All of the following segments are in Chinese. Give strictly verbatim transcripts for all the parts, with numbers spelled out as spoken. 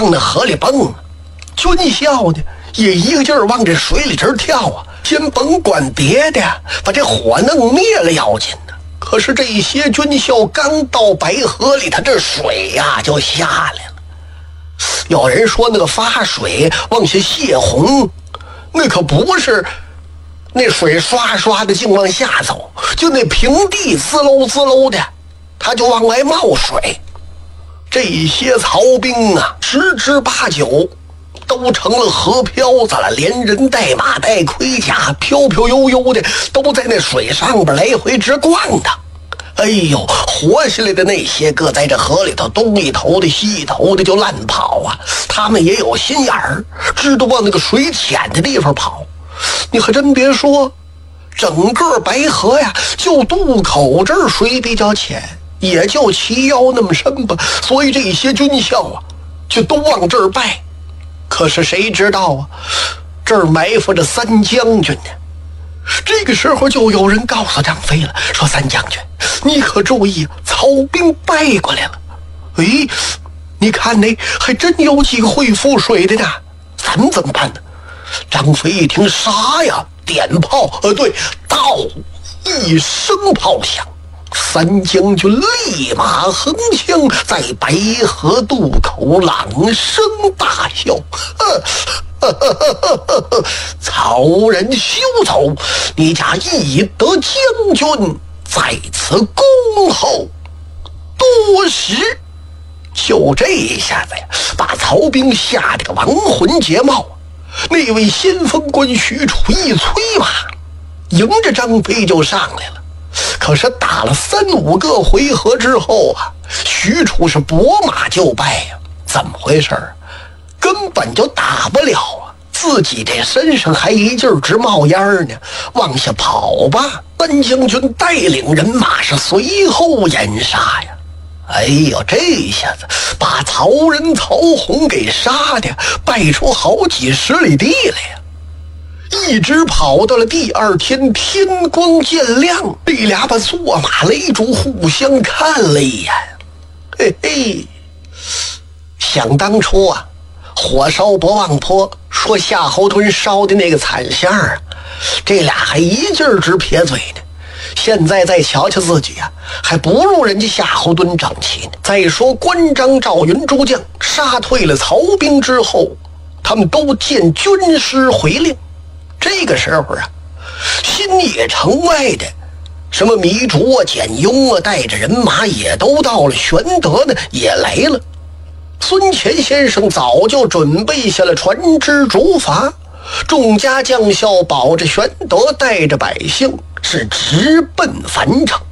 往那河里蹦啊。军校呢也一个劲儿往这水里直跳啊，先甭管别的，把这火弄灭了要紧呢。可是这些军校刚到白河里，他这水呀、啊、就下来了。有人说那个发水往下泄洪，那可不是那水刷刷的净往下走，就那平地滋溜滋溜的，它就往外冒水。这些曹兵啊，十之八九都成了河漂子了，连人带马带盔甲，飘飘悠悠的都在那水上边来回直逛的。哎呦，活下来的那些个在这河里头东一头的西一头的就乱跑啊，他们也有心眼儿，知道往那个水浅的地方跑。你还真别说，整个白河呀，就渡口这儿水比较浅，也就齐腰那么深吧，所以这些军校啊就都往这儿拜。可是谁知道啊，这儿埋伏着三将军呢。这个时候就有人告诉张飞了，说三将军你可注意，曹兵败过来了。诶，你看那还真有几个会覆水的呢，咱们怎么办呢？张飞一听，啥呀？点炮，呃对，到一声炮响，三将军立马横枪，在白河渡口朗声大笑，呵呵呵呵呵呵，曹仁休走，你家义德将军在此恭候多时。就这一下子呀，把曹兵吓得个亡魂皆冒。那位先锋官许褚一催马，迎着张飞就上来了。可是打了三五个回合之后啊，许褚是拨马就败呀、啊，怎么回事？根本就打不了啊，自己这身上还一劲儿直冒烟呢，往下跑吧。三将军带领人马是随后掩杀呀。哎呦，这下子把曹仁、曹洪给杀的败出好几十里地来呀！一直跑到了第二天天光渐亮，这俩把坐马擂主互相看了一眼，嘿嘿，想当初啊，火烧博望坡，说夏侯惇烧的那个惨相啊，这俩还一劲儿直撇嘴呢。现在再瞧瞧自己啊，还不如人家夏侯惇整齐呢。再说关张赵云诸将杀退了曹兵之后，他们都见军师回令。这个时候啊，新野城外的什么糜竺啊、简雍啊，带着人马也都到了，玄德呢也来了。孙乾先生早就准备下了船只竹筏，众家将校保着玄德，带着百姓是直奔樊城。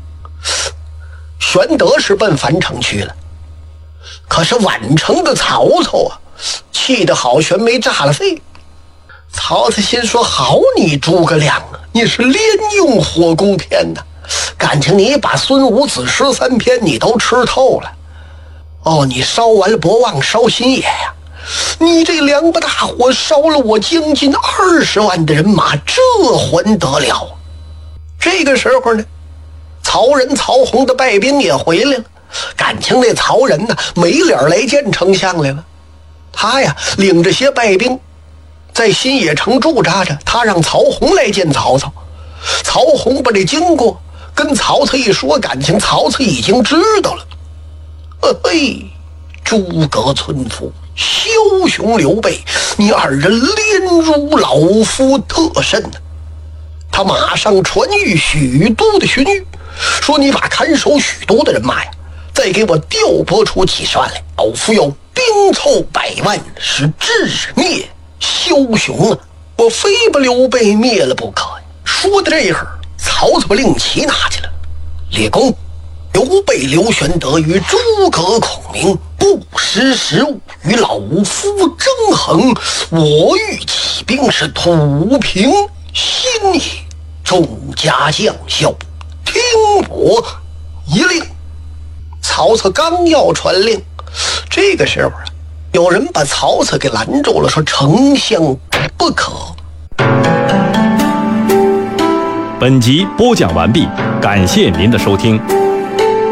玄德是奔樊城去了，可是宛城的曹操啊，气得好悬没炸了肺。曹操心说，好你诸葛亮啊，你是连用火攻篇呐，感情你把孙武子十三篇你都吃透了。哦，你烧完了博望，烧新野呀、啊，你这两把大火烧了我将近二十万的人马，这还得了？这个时候呢，曹仁、曹洪的败兵也回来了。感情那曹仁呢，没脸来见丞相来了。他呀，领着些败兵在新野城驻扎着，他让曹洪来见曹操。曹洪把这经过跟曹操一说，感情曹操已经知道了。呃嘿，诸葛村夫、枭雄刘备，你二人连辱老夫特甚呢！他马上传谕许都的荀彧，说你把看守许都的人马呀，再给我调拨出几十万来，老夫要兵凑百万，是致灭枭雄啊！我非把刘备灭了不可呀！说到这会儿，曹操把令旗拿起来了，列公，刘备、刘玄德与诸葛孔明不识时务，与老夫争衡，我欲起兵是土平新野，众家将校听我一令。曹操刚要传令，这个时候啊，有人把曹操给拦住了，说丞相不可。 本集播讲完毕，感谢您的收听。